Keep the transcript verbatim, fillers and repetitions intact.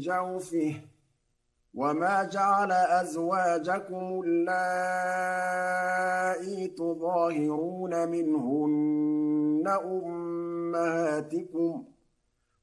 جوفه وما جعل أزواجكم اللائي تظاهرون منهن أمهاتكم